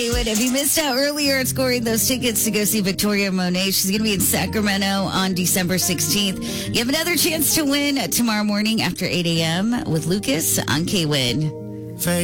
Kaywood, if you missed out earlier at scoring those tickets to go see Victoria Monet, she's going to be in Sacramento on December 16th. You have another chance to win tomorrow morning after 8 a.m. with Lucas on Kaywood.